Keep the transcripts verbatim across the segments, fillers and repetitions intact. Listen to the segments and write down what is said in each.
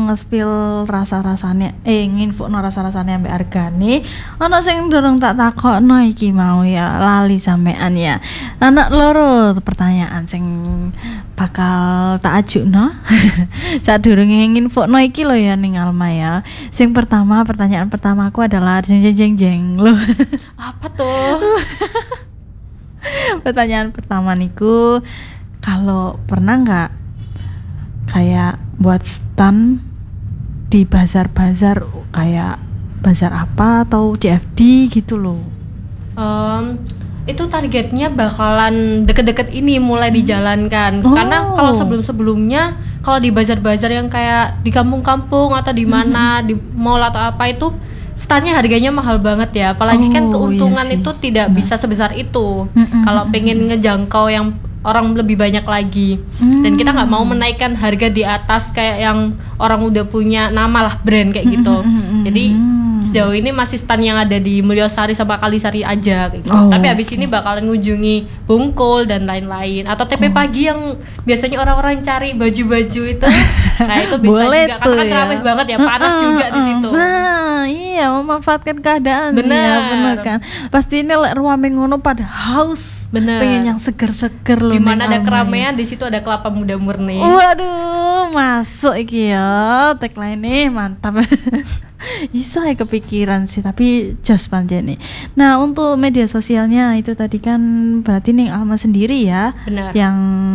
nge-spill rasa-rasane eh nginfokno rasa-rasane ambek argane. Ana sing durung tak takokno iki mau ya, lali sampean ya. Ana loro pertanyaan sing bakal tak ajukno. Sadurunge nginfokno iki lho ya ning Alma ya. Sing pertama, pertanyaan pertamaku adalah jeng jeng jeng jeng loh. Apa tuh? Pertanyaan pertama niku, kalau pernah nggak kayak buat stand di bazar-bazar kayak bazar apa atau C F D gitu loh? Um, itu targetnya bakalan deket-deket ini mulai dijalankan. Oh. Karena kalau sebelum-sebelumnya kalau di bazar-bazar yang kayak di kampung-kampung atau di mana di mall atau apa itu standnya harganya mahal banget ya, apalagi Oh, kan keuntungan iya sih. itu tidak Benar. bisa sebesar itu. Mm-mm. Kalau pengen ngejangkau yang orang lebih banyak lagi, Mm. dan kita nggak mau menaikkan harga di atas kayak yang orang udah punya nama lah, brand kayak gitu. Mm-mm. Jadi sejauh ini masih stand yang ada di Mulyosari sama Kalisari aja kayak gitu. Oh, Tapi habis ini bakalan ngunjungi Bungkul dan lain-lain, atau T P Oh. pagi yang biasanya orang-orang cari baju-baju itu. Nah itu bisa Boleh juga tuh karena kan ya. ramai banget ya, panas Uh-uh, juga di uh-uh. situ. Nah, iya memanfaatkan keadaan. Bener. Ya, bener kan. Pasti ini lek ruame ngono pada haus. Bener. Pengen yang seger-seger loh. Di mana ning ada Alma keramaian, di situ ada kelapa muda murni. ya. Waduh, masuk iki ya. Tagline mantap. Iso ya kepikiran sih, tapi just panjene. Nah, untuk media sosialnya itu tadi kan berarti ning Alma sendiri ya Benar. yang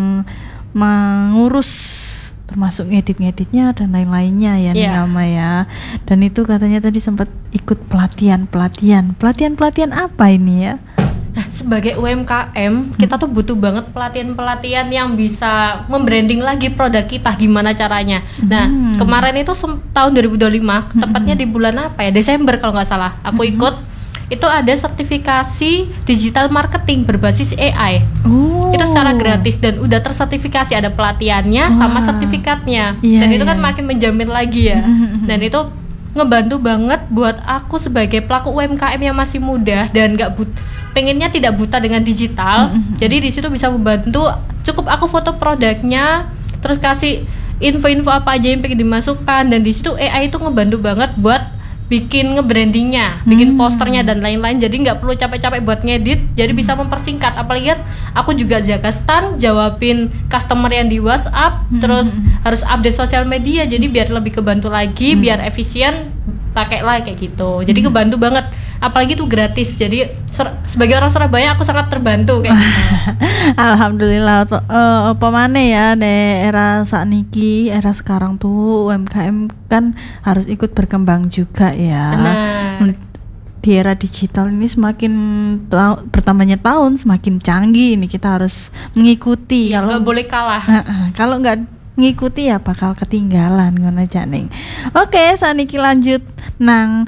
mengurus termasuk ngedit-ngeditnya dan lain-lainnya ya nih Iya. Alma ya. Dan itu katanya tadi sempat ikut pelatihan-pelatihan. Pelatihan-pelatihan apa ini ya? Nah, sebagai U M K M, kita tuh butuh banget pelatihan-pelatihan yang bisa membranding lagi produk kita, gimana caranya. Nah, Hmm. kemarin itu sem- tahun dua ribu dua puluh lima, tepatnya di bulan apa ya? Desember kalau nggak salah. Aku ikut, itu ada sertifikasi digital marketing berbasis A I. Oh. Itu secara gratis dan udah tersertifikasi, ada pelatihannya sama Wah. sertifikatnya. Iya, dan itu kan iya. makin menjamin lagi ya. Mhm. Dan itu ngebantu banget buat aku sebagai pelaku U M K M yang masih muda dan nggak but pengennya tidak buta dengan digital. Mhm. Jadi di situ bisa membantu. Cukup aku foto produknya, terus kasih info-info apa aja yang pengen dimasukkan, dan di situ A I itu ngebantu banget buat bikin nge-brandingnya, bikin Hmm. posternya dan lain-lain. Jadi nggak perlu capek-capek buat ngedit, jadi bisa mempersingkat. Apalagi kan aku juga jaga stand, jawabin customer yang di WhatsApp, terus harus update sosial media. Jadi biar lebih kebantu lagi, biar efisien, pakailah kayak gitu. Jadi kebantu banget. Apalagi itu gratis. Jadi Sur- sebagai orang Surabaya aku sangat terbantu kayak gitu. Alhamdulillah to, eh, apa maneh ya di era sakniki, era sekarang tuh U M K M kan harus ikut berkembang juga ya. Benar. Di era digital ini semakin ta- bertambahnya tahun semakin canggih, ini kita harus mengikuti. Ya Kalau nggak boleh kalah. Heeh, kalau nggak ngikuti ya bakal ketinggalan ngono janing. Oke, saniki lanjut nang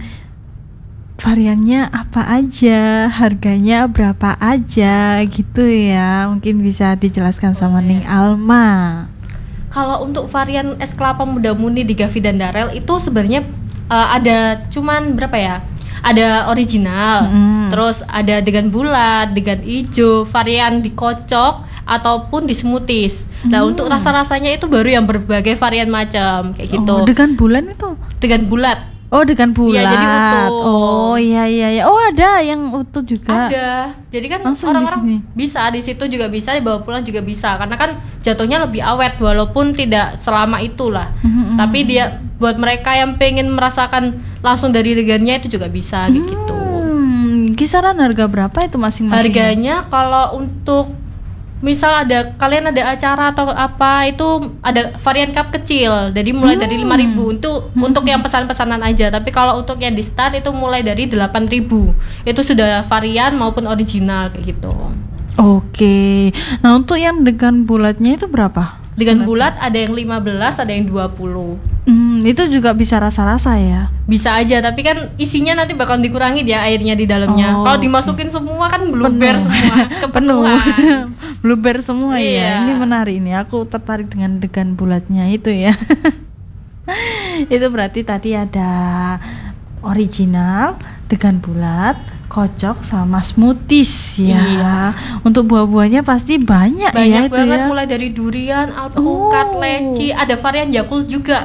variannya apa aja, harganya berapa aja gitu ya. Mungkin bisa dijelaskan sama Boleh. Ning Alma. Kalau untuk varian es kelapa muda murni di Gavi dan Darel itu sebenarnya uh, ada cuman berapa ya? Ada original, Mm. terus ada dengan bulat, dengan hijau, varian dikocok ataupun di smoothies. Nah, Mm. untuk rasa-rasanya itu baru yang berbagai varian macam kayak gitu. Oh, dengan bulan itu. Dengan bulat. Oh, dengan bulat. Iya, jadi utuh. Oh, iya iya iya. Oh, ada yang utuh juga. Ada. Jadi kan Langsung di sini? orang-orang bisa di situ juga bisa, dibawa pulang juga bisa. Karena kan jatuhnya lebih awet walaupun tidak selama itulah. Mhm. Tapi dia buat mereka yang pengen merasakan langsung dari degannya itu juga bisa kayak gitu. Hmm, kisaran harga berapa itu masing-masing? Harganya kalau untuk misal ada kalian ada acara atau apa itu ada varian cup kecil. Jadi mulai dari Hmm. lima ribu untuk untuk yang pesan-pesanan aja. Tapi kalau untuk yang di stand itu mulai dari delapan ribu. Itu sudah varian maupun original kayak gitu. Oke. Nah, untuk yang dengan bulatnya itu berapa? Dengan bulat ada yang lima belas, ada yang dua puluh. Hmm, itu juga bisa rasa-rasa ya. Bisa aja, tapi kan isinya nanti bakal dikurangi dia airnya di dalamnya. Oh. Kalau dimasukin semua kan blueberry Penuh. semua, kepenuhan. Blueberry semua ya. Iya. Ini menarik ini. Aku tertarik dengan degan bulatnya itu ya. Itu berarti tadi ada original, degan bulat, kocok sama smoothies ya. Iya. Untuk buah-buahnya pasti banyak, ya Banyak itu banget ya. mulai dari durian, alpukat, Oh. leci, ada varian Yakult juga.